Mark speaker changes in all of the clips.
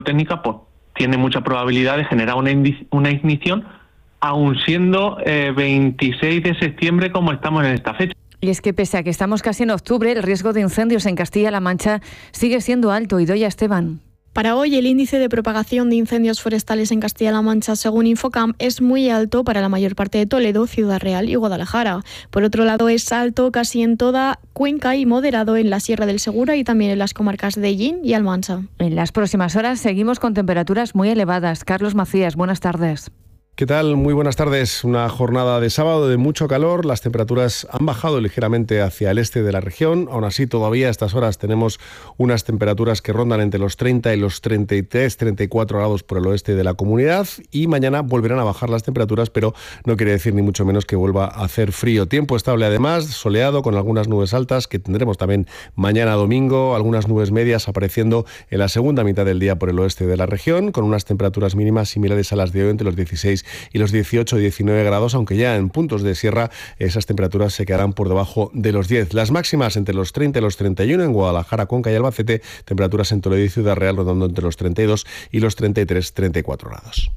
Speaker 1: técnica, pues tiene mucha probabilidad de generar una ignición, aun siendo 26 de septiembre como estamos en esta fecha.
Speaker 2: Y es que pese a que estamos casi en octubre, el riesgo de incendios en Castilla-La Mancha sigue siendo alto. Idoia Esteban.
Speaker 3: Para hoy, el índice de propagación de incendios forestales en Castilla-La Mancha, según Infocam, es muy alto para la mayor parte de Toledo, Ciudad Real y Guadalajara. Por otro lado, es alto casi en toda Cuenca y moderado en la Sierra del Segura y también en las comarcas de Ellín y Almansa.
Speaker 2: En las próximas horas seguimos con temperaturas muy elevadas. Carlos Macías, buenas tardes.
Speaker 4: ¿Qué tal? Muy buenas tardes. Una jornada de sábado de mucho calor. Las temperaturas han bajado ligeramente hacia el este de la región. Aún así, todavía a estas horas tenemos unas temperaturas que rondan entre los 30 y los 33, 34 grados por el oeste de la comunidad. Y mañana volverán a bajar las temperaturas, pero no quiere decir ni mucho menos que vuelva a hacer frío. Tiempo estable además, soleado con algunas nubes altas que tendremos también mañana domingo. Algunas nubes medias apareciendo en la segunda mitad del día por el oeste de la región, con unas temperaturas mínimas similares a las de hoy, entre los 16 y los 18 y 19 grados, aunque ya en puntos de sierra esas temperaturas se quedarán por debajo de los 10. Las máximas entre los 30 y los 31 en Guadalajara, Cuenca y Albacete, temperaturas en Toledo y Ciudad Real rondando entre los 32 y los 33, 34 grados.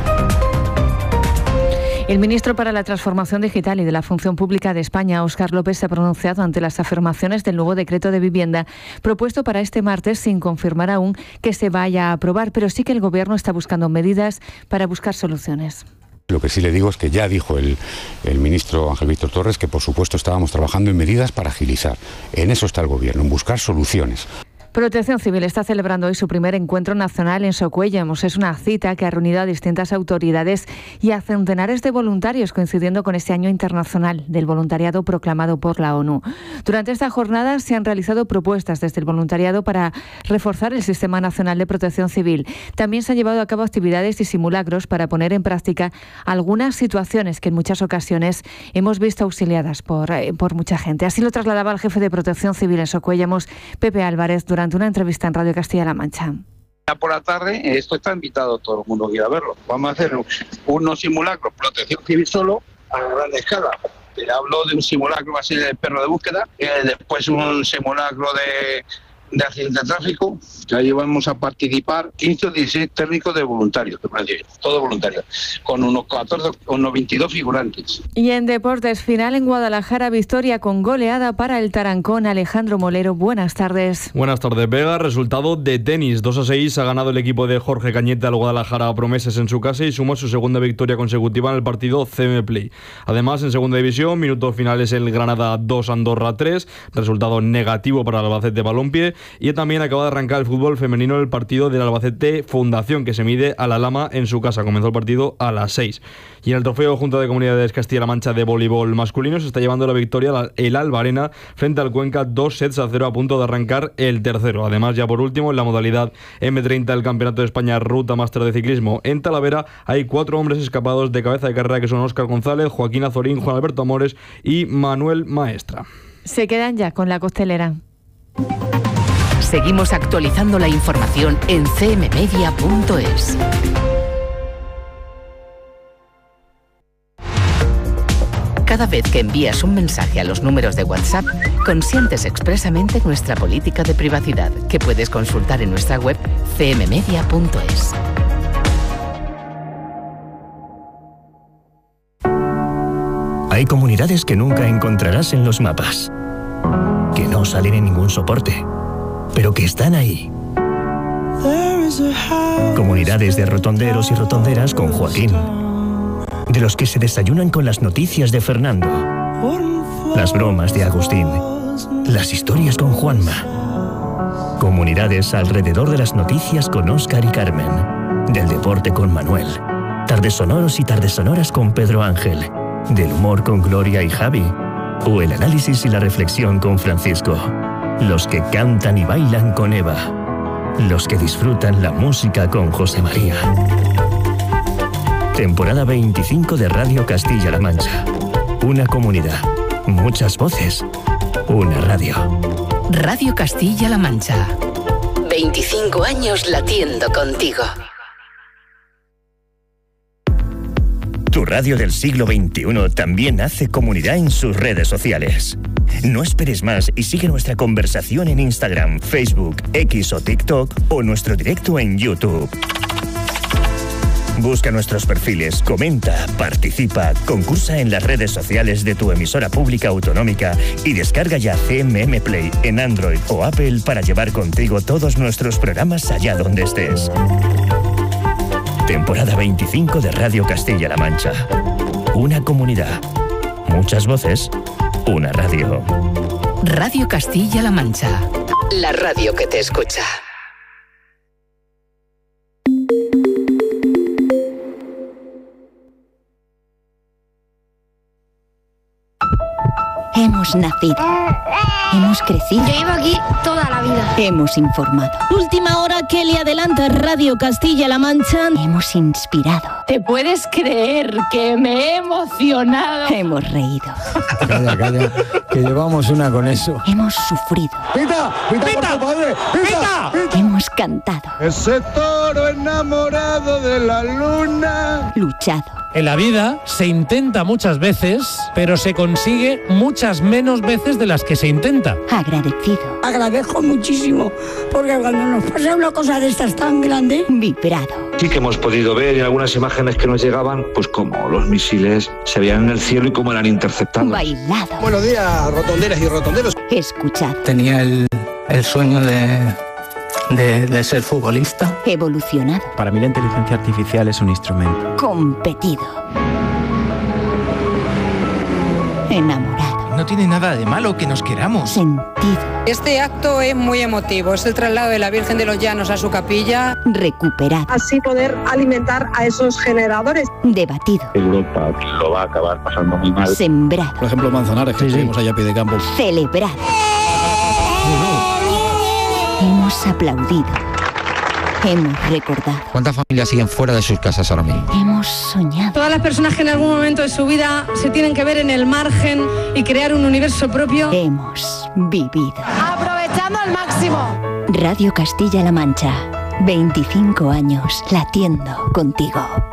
Speaker 2: El ministro para la Transformación Digital y de la Función Pública de España, Óscar López, se ha pronunciado ante las afirmaciones del nuevo decreto de vivienda propuesto para este martes, sin confirmar aún que se vaya a aprobar, pero sí que el Gobierno está buscando medidas para buscar soluciones.
Speaker 5: Lo que sí le digo es que ya dijo el ministro Ángel Víctor Torres que por supuesto estábamos trabajando en medidas para agilizar. En eso está el Gobierno, en buscar soluciones.
Speaker 2: Protección Civil está celebrando hoy su primer encuentro nacional en Socuéllamos. Es una cita que ha reunido a distintas autoridades y a centenares de voluntarios, coincidiendo con este Año Internacional del Voluntariado proclamado por la ONU. Durante esta jornada se han realizado propuestas desde el voluntariado para reforzar el Sistema Nacional de Protección Civil. También se han llevado a cabo actividades y simulacros para poner en práctica algunas situaciones que en muchas ocasiones hemos visto auxiliadas por mucha gente. Así lo trasladaba el jefe de Protección Civil en Socuéllamos, Pepe Álvarez, durante una entrevista en Radio Castilla-La Mancha.
Speaker 6: Por la tarde, esto está invitado todo el mundo que quiera verlo. Vamos a hacer unos simulacros, protección civil solo, a gran escala. Te hablo de un simulacro así de perro de búsqueda, después un simulacro de accidente de tráfico, que ahí vamos a participar 15 o 16 técnicos de voluntarios, todo voluntario, con unos 14, unos 22 figurantes.
Speaker 2: Y en deportes, final en Guadalajara, victoria con goleada para el Tarancón. Alejandro Molero, buenas tardes.
Speaker 7: Buenas tardes, Vega. Resultado de tenis, 2-6 ha ganado el equipo de Jorge Cañete al Guadalajara Promeses en su casa y sumó su segunda victoria consecutiva en el partido CM Play. Además, en segunda división, minutos finales el Granada 2, Andorra 3, resultado negativo para el Albacete Balompié. Y también acaba de arrancar el fútbol femenino el partido del Albacete Fundación, que se mide a la Lama en su casa. Comenzó el partido a las 6. Y en el trofeo Junta de Comunidades Castilla-La Mancha de voleibol masculino se está llevando la victoria el Albarena frente al Cuenca, 2-0 a punto de arrancar el tercero. Además, ya por último, en la modalidad M30 del Campeonato de España Ruta Máster de Ciclismo en Talavera, hay 4 hombres escapados de cabeza de carrera, que son Óscar González, Joaquín Azorín, Juan Alberto Amores y Manuel Maestra.
Speaker 2: Se quedan ya con la costelera.
Speaker 8: Seguimos actualizando la información en cmmedia.es. Cada vez que envías un mensaje a los números de WhatsApp, consientes expresamente nuestra política de privacidad, que puedes consultar en nuestra web cmmedia.es.
Speaker 9: Hay comunidades que nunca encontrarás en los mapas, que no salen en ningún soporte, pero que están ahí. Comunidades de rotonderos y rotonderas con Joaquín, de los que se desayunan con las noticias de Fernando, las bromas de Agustín, las historias con Juanma. Comunidades alrededor de las noticias con Óscar y Carmen, del deporte con Manuel, tardes sonoros y tardes sonoras con Pedro Ángel, del humor con Gloria y Javi, o el análisis y la reflexión con Francisco. Los que cantan y bailan con Eva. Los que disfrutan la música con José María. Temporada 25 de Radio Castilla-La Mancha. Una comunidad, muchas voces, una radio.
Speaker 8: Radio Castilla-La Mancha. 25 años latiendo contigo.
Speaker 9: Tu radio del siglo XXI también hace comunidad en sus redes sociales. No esperes más y sigue nuestra conversación en Instagram, Facebook, X o TikTok o nuestro directo en YouTube. Busca nuestros perfiles, comenta, participa, concursa en las redes sociales de tu emisora pública autonómica y descarga ya CMM Play en Android o Apple para llevar contigo todos nuestros programas allá donde estés. Temporada 25 de Radio Castilla-La Mancha. Una comunidad, muchas voces, una radio.
Speaker 8: Radio Castilla-La Mancha. La radio que te escucha.
Speaker 10: Hemos nacido. Hemos crecido.
Speaker 11: Yo llevo aquí toda la vida.
Speaker 10: Hemos informado.
Speaker 12: Última hora que le adelanta Radio Castilla-La Mancha.
Speaker 10: Hemos inspirado.
Speaker 12: ¿Te puedes creer que me he emocionado?
Speaker 10: Hemos reído.
Speaker 13: Calla, calla, que llevamos una con eso.
Speaker 10: Hemos sufrido.
Speaker 13: ¡Pita! ¡Pita,
Speaker 10: ¡Pita!
Speaker 13: por favor! ¡Pita!
Speaker 10: Hemos cantado.
Speaker 13: Ese toro enamorado de la luna.
Speaker 10: Luchado.
Speaker 14: En la vida se intenta muchas veces, pero se consigue muchas menos veces de las que se intenta.
Speaker 10: Agradecido.
Speaker 15: Agradezco muchísimo, porque cuando nos pasa una cosa de estas tan grande...
Speaker 10: Vibrado.
Speaker 16: Sí que hemos podido ver en algunas imágenes que nos llegaban, pues como los misiles se veían en el cielo y cómo eran interceptados.
Speaker 10: Bailado.
Speaker 17: Buenos días, rotonderas y rotonderos.
Speaker 10: Escuchado.
Speaker 18: Tenía el sueño de ser futbolista.
Speaker 10: Evolucionado.
Speaker 19: Para mí la inteligencia artificial es un instrumento.
Speaker 10: Competido. Enamorado.
Speaker 20: No tiene nada de malo que nos queramos.
Speaker 10: Sentido.
Speaker 21: Este acto es muy emotivo. Es el traslado de la Virgen de los Llanos a su capilla.
Speaker 10: Recuperado.
Speaker 22: Así poder alimentar a esos generadores.
Speaker 10: Debatido.
Speaker 16: Europa lo va a acabar pasando muy mal.
Speaker 10: Sembrado.
Speaker 17: Por ejemplo, Manzanares, que estuvimos allá a pie de campo.
Speaker 10: Celebrado. Hemos aplaudido. Hemos recordado.
Speaker 23: ¿Cuántas familias siguen fuera de sus casas ahora mismo?
Speaker 10: Hemos soñado.
Speaker 24: Todas las personas que en algún momento de su vida se tienen que ver en el margen y crear un universo propio.
Speaker 10: Hemos vivido.
Speaker 12: Aprovechando al máximo.
Speaker 10: Radio Castilla-La Mancha. 25 años latiendo contigo.